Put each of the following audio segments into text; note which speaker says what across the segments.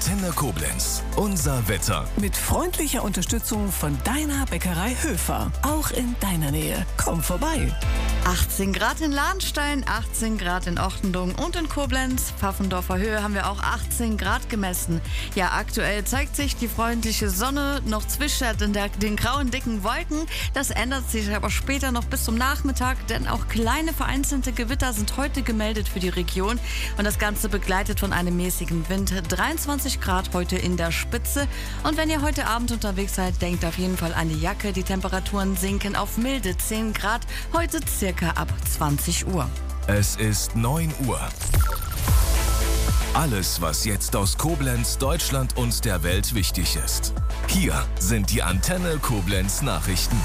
Speaker 1: Antenne Koblenz. Unser Wetter.
Speaker 2: Mit freundlicher Unterstützung von deiner Bäckerei Höfer. Auch in deiner Nähe. Komm vorbei.
Speaker 3: 18 Grad in Lahnstein, 18 Grad in Ochtendung und in Koblenz. Pfaffendorfer Höhe haben wir auch 18 Grad gemessen. Ja, aktuell zeigt sich die freundliche Sonne noch zwischen den grauen, dicken Wolken. Das ändert sich aber später noch bis zum Nachmittag, denn auch kleine vereinzelte Gewitter sind heute gemeldet für die Region. Und das Ganze begleitet von einem mäßigen Wind. 23 Grad heute in der Spitze. Und wenn ihr heute Abend unterwegs seid, denkt auf jeden Fall an die Jacke. Die Temperaturen sinken auf milde 10 Grad. Heute circa ab 20 Uhr.
Speaker 1: Es ist 9 Uhr. Alles, was jetzt aus Koblenz, Deutschland und der Welt wichtig ist. Hier sind die Antenne Koblenz Nachrichten.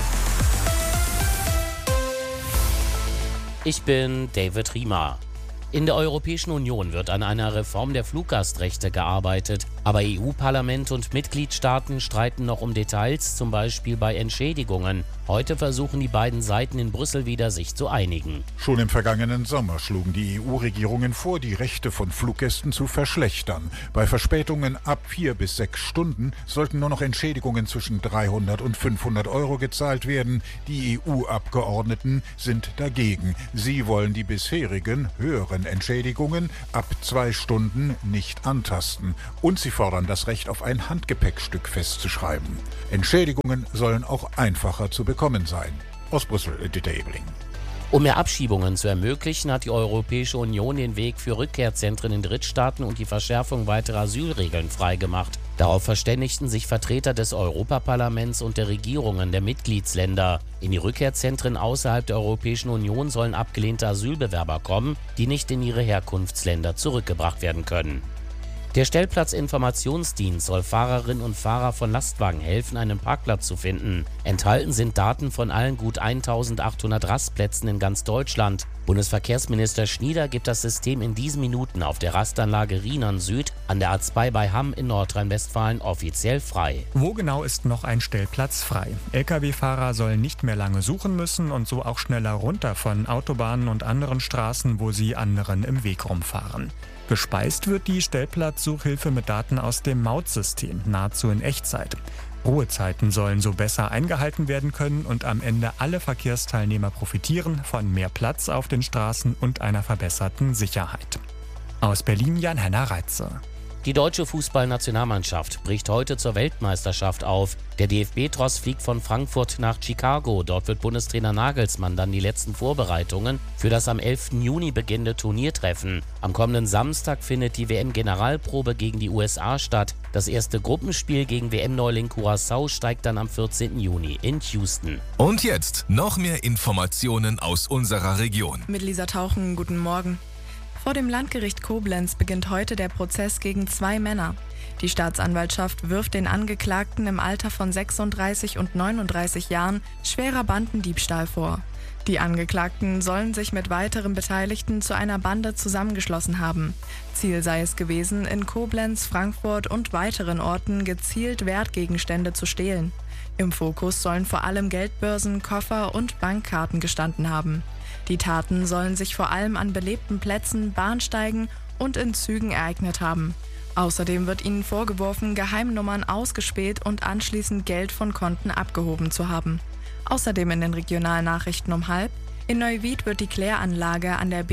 Speaker 4: Ich bin David Riemer. In der Europäischen Union wird an einer Reform der Fluggastrechte gearbeitet. Aber EU-Parlament und Mitgliedstaaten streiten noch um Details, zum Beispiel bei Entschädigungen. Heute versuchen die beiden Seiten in Brüssel wieder, sich zu einigen.
Speaker 5: Schon im vergangenen Sommer schlugen die EU-Regierungen vor, die Rechte von Fluggästen zu verschlechtern. Bei Verspätungen ab 4 bis 6 Stunden sollten nur noch Entschädigungen zwischen 300 und 500 Euro gezahlt werden. Die EU-Abgeordneten sind dagegen. Sie wollen die bisherigen höheren Entschädigungen ab 2 Stunden nicht antasten. Und sie fordern das Recht auf ein Handgepäckstück festzuschreiben. Entschädigungen sollen auch einfacher zu bekommen sein. Aus Brüssel, Dieter Ebeling.
Speaker 4: Um mehr Abschiebungen zu ermöglichen, hat die Europäische Union den Weg für Rückkehrzentren in Drittstaaten und die Verschärfung weiterer Asylregeln freigemacht. Darauf verständigten sich Vertreter des Europaparlaments und der Regierungen der Mitgliedsländer. In die Rückkehrzentren außerhalb der Europäischen Union sollen abgelehnte Asylbewerber kommen, die nicht in ihre Herkunftsländer zurückgebracht werden können. Der Stellplatzinformationsdienst soll Fahrerinnen und Fahrer von Lastwagen helfen, einen Parkplatz zu finden. Enthalten sind Daten von allen gut 1800 Rastplätzen in ganz Deutschland. Bundesverkehrsminister Schnieder gibt das System in diesen Minuten auf der Rastanlage Rhinern Süd an der A2 bei Hamm in Nordrhein-Westfalen offiziell frei.
Speaker 6: Wo genau ist noch ein Stellplatz frei? Lkw-Fahrer sollen nicht mehr lange suchen müssen und so auch schneller runter von Autobahnen und anderen Straßen, wo sie anderen im Weg rumfahren. Gespeist wird die Stellplatzsuchhilfe mit Daten aus dem Mautsystem, nahezu in Echtzeit. Ruhezeiten sollen so besser eingehalten werden können und am Ende alle Verkehrsteilnehmer profitieren von mehr Platz auf den Straßen und einer verbesserten Sicherheit. Aus Berlin Jan-Henner Reitze.
Speaker 4: Die deutsche Fußballnationalmannschaft bricht heute zur Weltmeisterschaft auf. Der DFB-Tross fliegt von Frankfurt nach Chicago. Dort wird Bundestrainer Nagelsmann dann die letzten Vorbereitungen für das am 11. Juni beginnende Turnier treffen. Am kommenden Samstag findet die WM-Generalprobe gegen die USA statt. Das erste Gruppenspiel gegen WM-Neuling Curaçao steigt dann am 14. Juni in Houston.
Speaker 1: Und jetzt noch mehr Informationen aus unserer Region.
Speaker 7: Mit Lisa Tauchen, guten Morgen. Vor dem Landgericht Koblenz beginnt heute der Prozess gegen 2 Männer. Die Staatsanwaltschaft wirft den Angeklagten im Alter von 36 und 39 Jahren schwerer Bandendiebstahl vor. Die Angeklagten sollen sich mit weiteren Beteiligten zu einer Bande zusammengeschlossen haben. Ziel sei es gewesen, in Koblenz, Frankfurt und weiteren Orten gezielt Wertgegenstände zu stehlen. Im Fokus sollen vor allem Geldbörsen, Koffer und Bankkarten gestanden haben. Die Taten sollen sich vor allem an belebten Plätzen, Bahnsteigen und in Zügen ereignet haben. Außerdem wird ihnen vorgeworfen, Geheimnummern ausgespäht und anschließend Geld von Konten abgehoben zu haben. Außerdem in den Regionalnachrichten um 12:30: In Neuwied wird die Kläranlage an der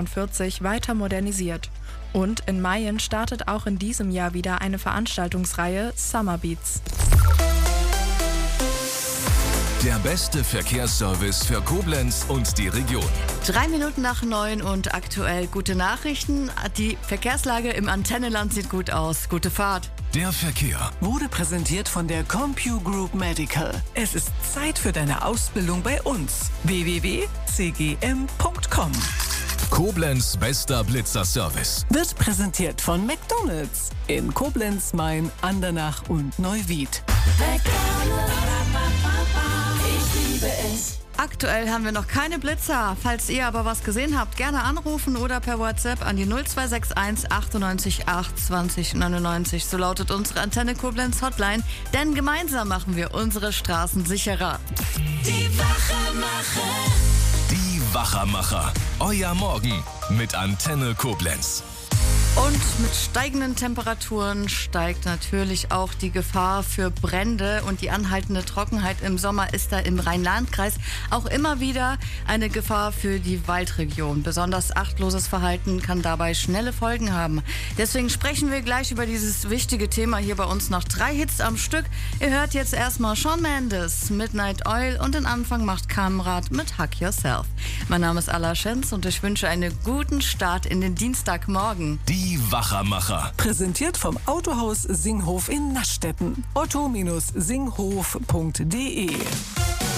Speaker 7: B42 weiter modernisiert. Und in Mayen startet auch in diesem Jahr wieder eine Veranstaltungsreihe Summer Beats.
Speaker 1: Der beste Verkehrsservice für Koblenz und die Region.
Speaker 3: 3 Minuten nach 9 und aktuell gute Nachrichten. Die Verkehrslage im Antennenland sieht gut aus. Gute Fahrt.
Speaker 1: Der Verkehr
Speaker 2: Wurde präsentiert von der CompuGroup Medical. Es ist Zeit für deine Ausbildung bei uns. www.cgm.com.
Speaker 1: Koblenz bester Blitzerservice.
Speaker 2: Wird präsentiert von McDonald's in Koblenz, Main, Andernach und Neuwied.
Speaker 3: Aktuell haben wir noch keine Blitzer. Falls ihr aber was gesehen habt, gerne anrufen oder per WhatsApp an die 0261 98 8 20 99. So lautet unsere Antenne Koblenz Hotline, denn gemeinsam machen wir unsere Straßen sicherer.
Speaker 1: Die Wachermacher. Euer Morgen mit Antenne Koblenz.
Speaker 3: Und mit steigenden Temperaturen steigt natürlich auch die Gefahr für Brände und die anhaltende Trockenheit im Sommer ist da im Rhein-Lahn-Kreis auch immer wieder eine Gefahr für die Waldregion. Besonders achtloses Verhalten kann dabei schnelle Folgen haben. Deswegen sprechen wir gleich über dieses wichtige Thema hier bei uns noch 3 Hits am Stück. Ihr hört jetzt erstmal Shawn Mendes, Midnight Oil und den Anfang macht Kamrat mit Hug Yourself. Mein Name ist Alla Schenz und ich wünsche einen guten Start in den Dienstagmorgen.
Speaker 1: Die Wachermacher.
Speaker 2: Präsentiert vom Autohaus Singhof in Naschdetten. otto-singhof.de